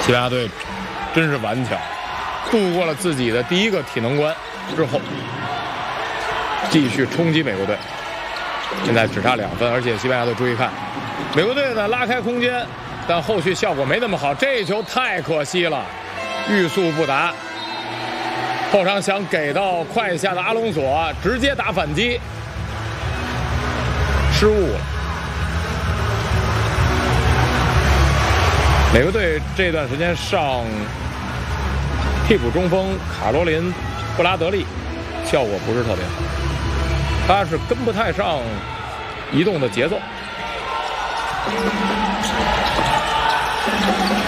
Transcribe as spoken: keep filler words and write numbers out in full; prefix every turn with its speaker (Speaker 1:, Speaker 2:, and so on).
Speaker 1: 西班牙队真是顽强，度过了自己的第一个体能关之后，继续冲击美国队。现在只差两分，而且西班牙队注意看，美国队呢拉开空间，但后续效果没那么好。这一球太可惜了，欲速不达。后场想给到快下的阿隆索，直接打反击，失误了。美国队这段时间上替补中锋卡罗琳·布拉德利，效果不是特别好，他是跟不太上移动的节奏。